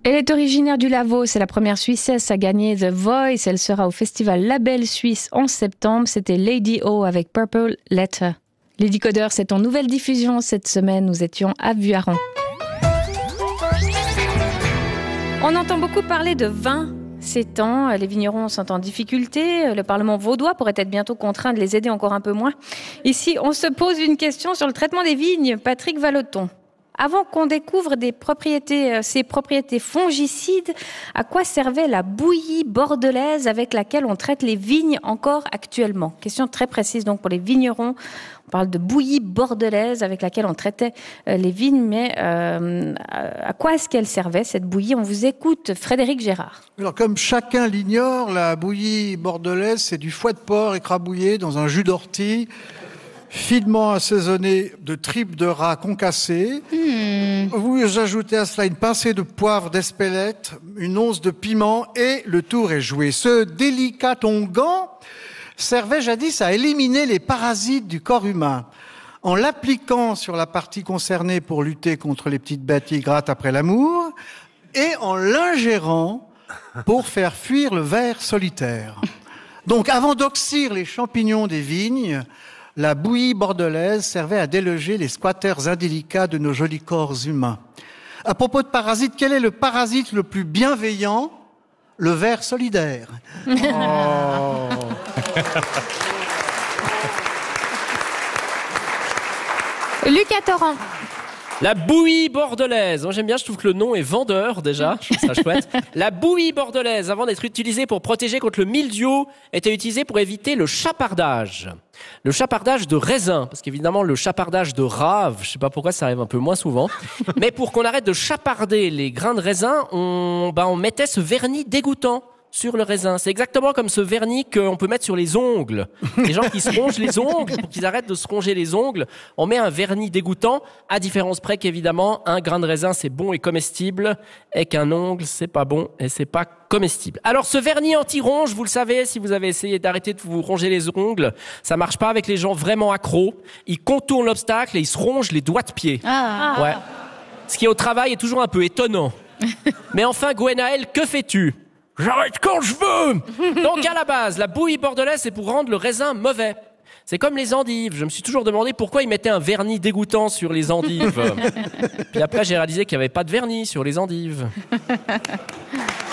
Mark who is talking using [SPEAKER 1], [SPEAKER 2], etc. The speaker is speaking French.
[SPEAKER 1] Elle est originaire du Lavaux, c'est la première Suissesse à gagner The Voice. Elle sera au festival Label Suisse en septembre. C'était Lady O avec Purple Letter. Les Décodeurs, c'est en nouvelle diffusion cette semaine. Nous étions à Vuarran. On entend beaucoup parler de vin ces temps. Les vignerons sont en difficulté. Le Parlement vaudois pourrait être bientôt contraint de les aider encore un peu moins. Ici, on se pose une question sur le traitement des vignes. Patrick Vallotton. Avant qu'on découvre ces propriétés fongicides, à quoi servait la bouillie bordelaise avec laquelle on traite les vignes encore actuellement? Question très précise donc pour les vignerons. On parle de bouillie bordelaise avec laquelle on traitait les vignes, mais à quoi est-ce qu'elle servait cette bouillie? On vous écoute, Frédéric Gérard.
[SPEAKER 2] Alors, comme chacun l'ignore, la bouillie bordelaise, c'est du foie de porc écrabouillé dans un jus d'ortie, finement assaisonné de tripes de rat concassées. Vous ajoutez à cela une pincée de poivre d'Espelette, une once de piment et le tour est joué. Ce délicat onguent servait jadis à éliminer les parasites du corps humain. En l'appliquant sur la partie concernée pour lutter contre les petites bêtes qui grattent après l'amour et en l'ingérant pour faire fuir le ver solitaire. Donc avant d'oxyre les champignons des vignes, la bouillie bordelaise servait à déloger les squatters indélicats de nos jolis corps humains. À propos de parasites, quel est le parasite le plus bienveillant? Le ver solidaire. Oh.
[SPEAKER 1] Lucas Torrent.
[SPEAKER 3] La bouillie bordelaise. Moi, j'aime bien, je trouve que le nom est vendeur, déjà. Je trouve ça chouette. La bouillie bordelaise, avant d'être utilisée pour protéger contre le mildiou, était utilisée pour éviter le chapardage. Le chapardage de raisin. Parce qu'évidemment, le chapardage de rave, je sais pas pourquoi ça arrive un peu moins souvent. Mais pour qu'on arrête de chaparder les grains de raisin, on mettait ce vernis dégoûtant sur le raisin. C'est exactement comme ce vernis qu'on peut mettre sur les ongles. Les gens qui se rongent les ongles, pour qu'ils arrêtent de se ronger les ongles, on met un vernis dégoûtant, à différence près qu'évidemment, un grain de raisin, c'est bon et comestible, et qu'un ongle, c'est pas bon et c'est pas comestible. Alors, ce vernis anti-ronge, vous le savez, si vous avez essayé d'arrêter de vous ronger les ongles, ça marche pas avec les gens vraiment accros. Ils contournent l'obstacle et ils se rongent les doigts de pied. Ouais. Ce qui, au travail, est toujours un peu étonnant. Mais enfin, Gwenaël, que fais-tu? J'arrête quand je veux. Donc à la base, la bouillie bordelaise, c'est pour rendre le raisin mauvais. C'est comme les endives. Je me suis toujours demandé pourquoi ils mettaient un vernis dégoûtant sur les endives. Puis après, j'ai réalisé qu'il n'y avait pas de vernis sur les endives.